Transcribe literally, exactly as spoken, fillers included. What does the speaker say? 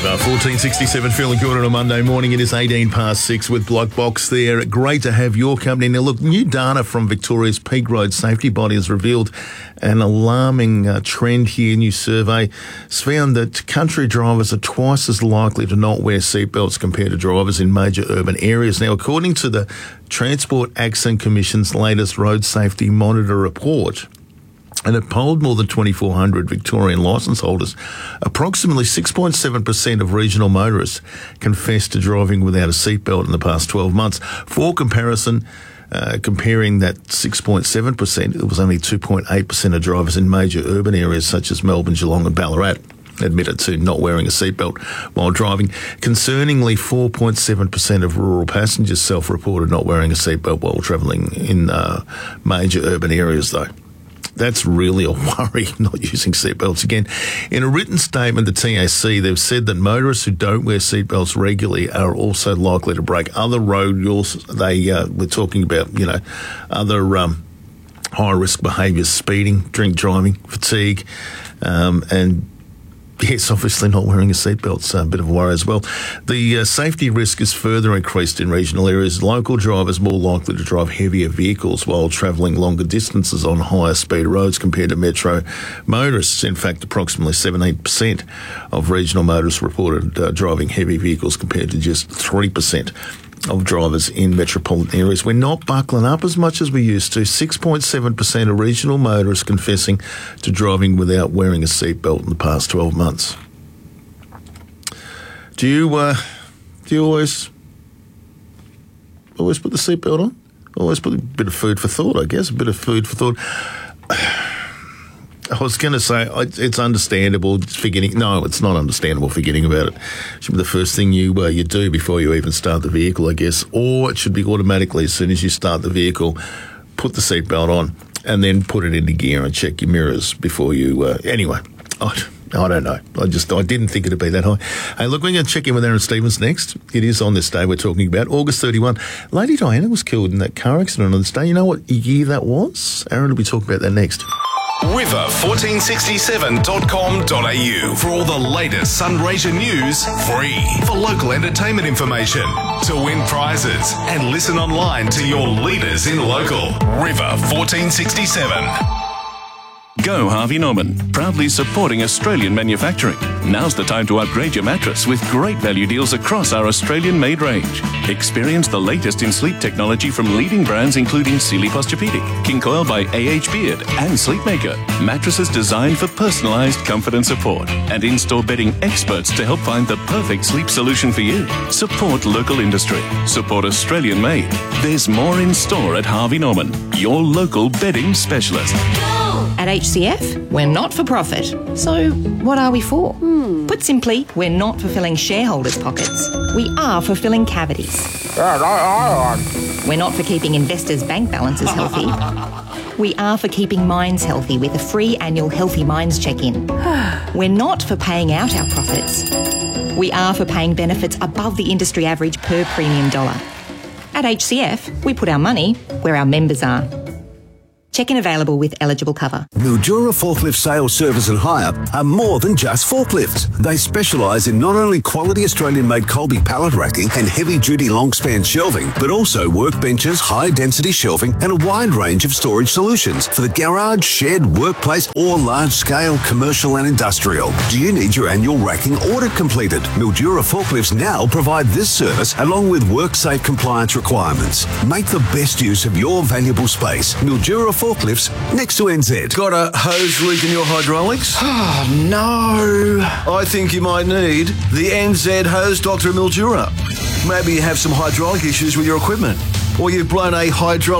River, fourteen sixty-seven, feeling good on a Monday morning. It is eighteen past six with Block Box there. Great to have your company. Now, look, new data from Victoria's Peak Road Safety Body has revealed an alarming uh, trend here. New survey has found that country drivers are twice as likely to not wear seatbelts compared to drivers in major urban areas. Now, according to the Transport Accident Commission's latest Road Safety Monitor report, and it polled more than twenty-four hundred Victorian licence holders, approximately six point seven percent of regional motorists confessed to driving without a seatbelt in the past twelve months. For comparison, uh, comparing that six point seven percent, it was only two point eight percent of drivers in major urban areas such as Melbourne, Geelong and Ballarat admitted to not wearing a seatbelt while driving. Concerningly, four point seven percent of rural passengers self-reported not wearing a seatbelt while travelling in uh, major urban areas, though. That's really a worry, not using seatbelts again. In a written statement, the T A C, they've said that motorists who don't wear seatbelts regularly are also likely to break other road rules. They uh, were talking about, you know, other um, high-risk behaviours, speeding, drink driving, fatigue, um, and yes, obviously not wearing a seatbelt's a bit of a worry as well. The uh, safety risk is further increased in regional areas. Local drivers more likely to drive heavier vehicles while travelling longer distances on higher speed roads compared to metro motorists. In fact, approximately seventeen percent of regional motorists reported uh, driving heavy vehicles compared to just three percent of drivers in metropolitan areas. We're not buckling up as much as we used to. six point seven percent of regional motorists confessing to driving without wearing a seatbelt in the past twelve months. Do you, uh, do you always, always put the seatbelt on? Always put a bit of food for thought, I guess, a bit of food for thought. I was going to say, it's understandable forgetting. No, it's not understandable forgetting about it. It should be the first thing you uh, you do before you even start the vehicle, I guess. Or it should be automatically as soon as you start the vehicle, put the seatbelt on and then put it into gear and check your mirrors before you... Uh, anyway, I, I don't know. I just I didn't think it'd be that high. Hey, look, we're going to check in with Aaron Stevens next. It is on this day we're talking about, August thirty-first. Lady Diana was killed in that car accident on this day. You know what year that was? Aaron will be talking about that next. river fourteen sixty-seven dot com dot a u for all the latest Sunraysia news, free. For local entertainment information, to win prizes, and listen online to your leaders in local. River fourteen sixty-seven. Go Harvey Norman, proudly supporting Australian manufacturing. Now's the time to upgrade your mattress with great value deals across our Australian-made range. Experience the latest in sleep technology from leading brands including Sealy Posturepedic, King Coil by A H Beard, and Sleepmaker. Mattresses designed for personalised comfort and support, and in-store bedding experts to help find the perfect sleep solution for you. Support local industry. Support Australian-made. There's more in store at Harvey Norman, your local bedding specialist. At H C F, we're not for profit. So what are we for? Hmm. Put simply, we're not for filling shareholders' pockets. We are for filling cavities. We're not for keeping investors' bank balances healthy. We are for keeping minds healthy with a free annual Healthy Minds check-in. We're not for paying out our profits. We are for paying benefits above the industry average per premium dollar. At H C F, we put our money where our members are. Check-in available with eligible cover. Mildura Forklift Sales, Service and Hire are more than just forklifts. They specialise in not only quality Australian-made Colby pallet racking and heavy-duty long-span shelving, but also workbenches, high-density shelving and a wide range of storage solutions for the garage, shed, workplace or large-scale commercial and industrial. Do you need your annual racking audit completed? Mildura Forklifts now provide this service along with WorkSafe compliance requirements. Make the best use of your valuable space. Mildura Forklifts next to N Z. Got a hose leak in your hydraulics? Oh, no. I think you might need the N Z Hose Doctor Mildura. Maybe you have some hydraulic issues with your equipment, or you've blown a hydraulic